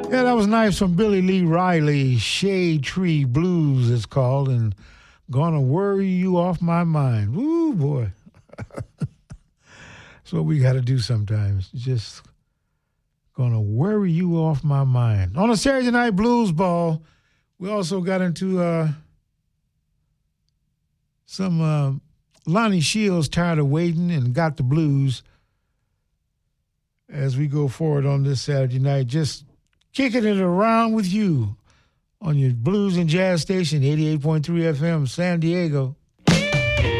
Yeah, that was nice from Billy Lee Riley. Shade Tree Blues, it's called, and Gonna Worry You Off My Mind. Woo, boy. That's what we got to do sometimes. Just gonna worry you off my mind. On a Saturday Night Blues Ball, we also got into some Lonnie Shields, Tired of Waiting, and Got the Blues as we go forward on this Saturday night. Just kicking it around with you on your blues and jazz station, 88.3 FM, San Diego.